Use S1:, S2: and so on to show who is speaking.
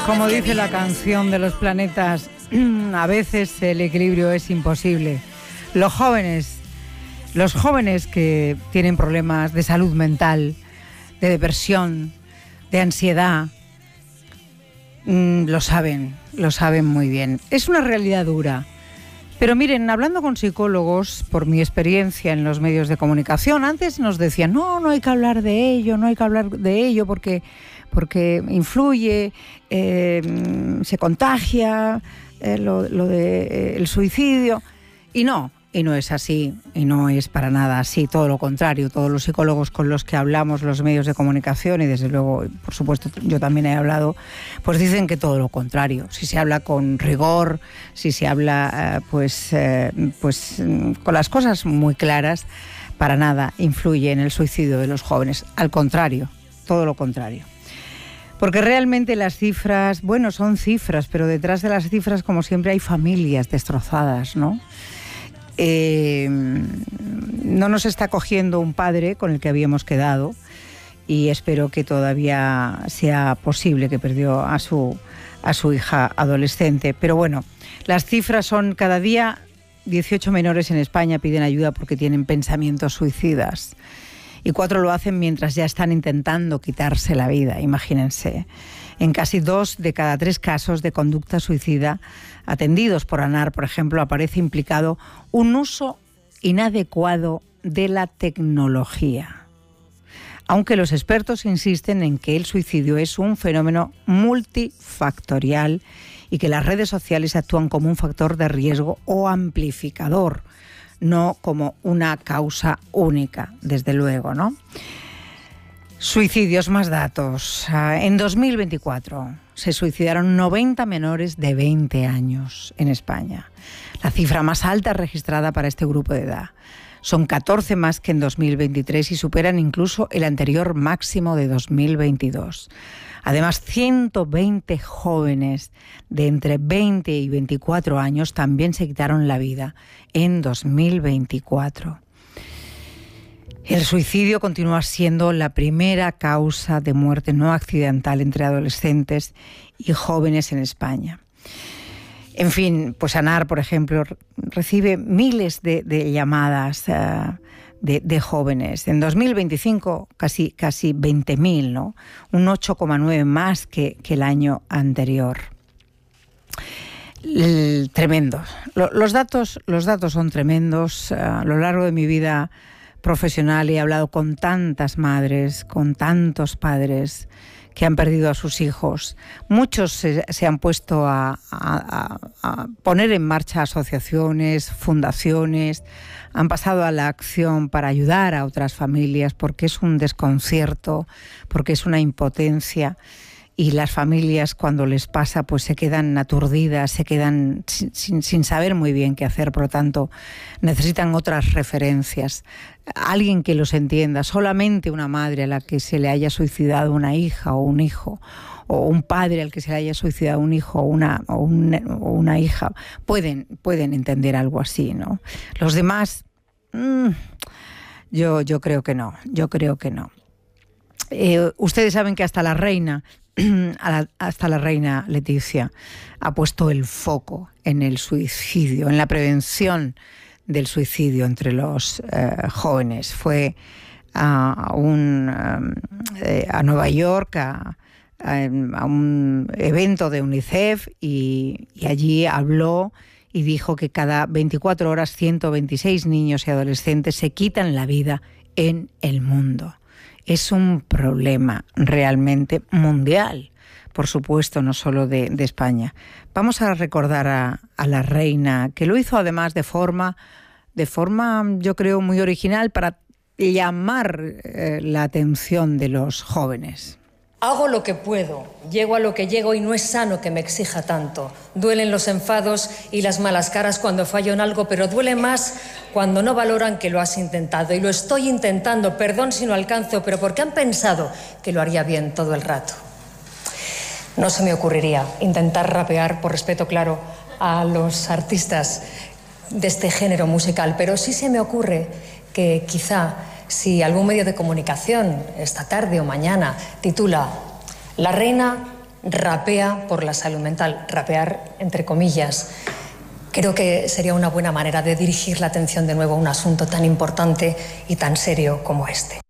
S1: Como dice la canción de los planetas, a veces el equilibrio es imposible. Los jóvenes que tienen problemas de salud mental, de depresión, de ansiedad, lo saben muy bien. Es una realidad dura. Pero miren, hablando con psicólogos, por mi experiencia en los medios de comunicación, antes nos decían, no hay que hablar de ello, porque influye, se contagia, lo de el suicidio. Y no es así, y no es para nada así, todo lo contrario. Todos los psicólogos con los que hablamos, los medios de comunicación, y desde luego, por supuesto, yo también he hablado, pues dicen que todo lo contrario. Si se habla con rigor, si se habla con las cosas muy claras, para nada influye en el suicidio de los jóvenes. Al contrario, todo lo contrario. Porque realmente las cifras, son cifras, pero detrás de las cifras, como siempre, hay familias destrozadas, ¿no? No nos está cogiendo un padre con el que habíamos quedado, y espero que todavía sea posible, que perdió a su hija adolescente. Pero bueno, las cifras son: cada día 18 menores en España piden ayuda porque tienen pensamientos suicidas, y 4 lo hacen mientras ya están intentando quitarse la vida, imagínense. En casi 2 de cada 3 casos de conducta suicida atendidos por ANAR, por ejemplo, aparece implicado un uso inadecuado de la tecnología. Aunque los expertos insisten en que el suicidio es un fenómeno multifactorial y que las redes sociales actúan como un factor de riesgo o amplificador, no como una causa única, desde luego, ¿no? Suicidios, más datos. En 2024 se suicidaron 90 menores de 20 años en España, la cifra más alta registrada para este grupo de edad. Son 14 más que en 2023 y superan incluso el anterior máximo de 2022. Además, 120 jóvenes de entre 20 y 24 años también se quitaron la vida en 2024. El suicidio continúa siendo la primera causa de muerte no accidental entre adolescentes y jóvenes en España. En fin, pues ANAR, por ejemplo, recibe miles de llamadas de jóvenes. En 2025 casi 20.000, ¿no? Un 8,9 más que el año anterior. Tremendo. Los datos son tremendos. A lo largo de mi vida profesional he hablado con tantas madres, con tantos padres que han perdido a sus hijos. Muchos se han puesto a poner en marcha asociaciones, fundaciones, han pasado a la acción para ayudar a otras familias, porque es un desconcierto, porque es una impotencia. Y las familias, cuando les pasa, pues se quedan aturdidas, se quedan sin saber muy bien qué hacer. Por lo tanto, necesitan otras referencias. Alguien que los entienda. Solamente una madre a la que se le haya suicidado una hija o un hijo, o un padre al que se le haya suicidado un hijo o una hija, pueden entender algo así, ¿no? Los demás, yo creo que no. Ustedes saben que hasta la reina Leticia ha puesto el foco en el suicidio, en la prevención del suicidio entre los jóvenes. Fue a Nueva York a un evento de UNICEF y allí habló y dijo que cada 24 horas 126 niños y adolescentes se quitan la vida en el mundo. Es un problema realmente mundial, por supuesto, no solo de España. Vamos a recordar a la reina, que lo hizo además de forma, yo creo, muy original, para llamar la atención de los jóvenes.
S2: Hago lo que puedo, llego a lo que llego y no es sano que me exija tanto. Duelen los enfados y las malas caras cuando fallo en algo, pero duele más cuando no valoran que lo has intentado. Y lo estoy intentando, perdón si no alcanzo, pero porque han pensado que lo haría bien todo el rato. No se me ocurriría intentar rapear, por respeto, claro, a los artistas de este género musical, pero sí se me ocurre que quizá, si algún medio de comunicación esta tarde o mañana titula "La reina rapea por la salud mental, rapear entre comillas. Creo que sería una buena manera de dirigir la atención de nuevo a un asunto tan importante y tan serio como este.